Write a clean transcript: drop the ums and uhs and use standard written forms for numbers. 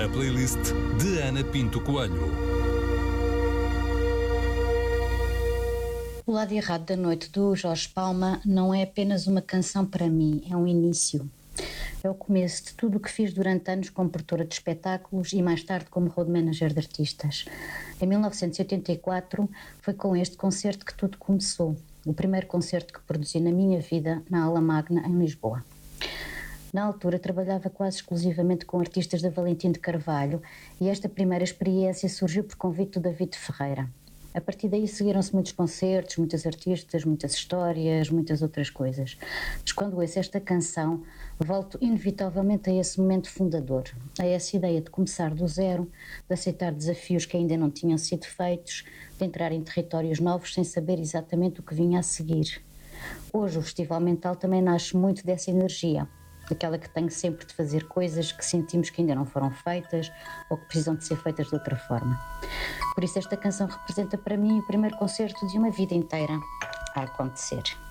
A playlist de Ana Pinto Coelho. O Lado Errado da Noite, do Jorge Palma, não é apenas uma canção para mim, é um início. É o começo de tudo o que fiz durante anos como produtora de espetáculos e mais tarde como road manager de artistas. Em 1984 foi com este concerto que tudo começou, o primeiro concerto que produzi na minha vida na Aula Magna, em Lisboa. Na altura trabalhava quase exclusivamente com artistas da Valentim de Carvalho e esta primeira experiência surgiu por convite do David Ferreira. A partir daí seguiram-se muitos concertos, muitos artistas, muitas histórias, muitas outras coisas. Mas quando ouço esta canção, volto inevitavelmente a esse momento fundador, a essa ideia de começar do zero, de aceitar desafios que ainda não tinham sido feitos, de entrar em territórios novos sem saber exatamente o que vinha a seguir. Hoje o Festival Mental também nasce muito dessa energia, daquela que tenho sempre de fazer coisas que sentimos que ainda não foram feitas ou que precisam de ser feitas de outra forma. Por isso esta canção representa para mim o primeiro concerto de uma vida inteira a acontecer.